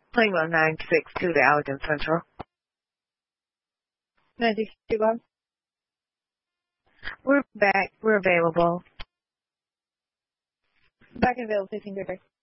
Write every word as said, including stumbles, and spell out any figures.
Plainville nine six two to Allegan Central. nine six two, go ahead. We're back. We're available. Back and available, fifteen, perfect.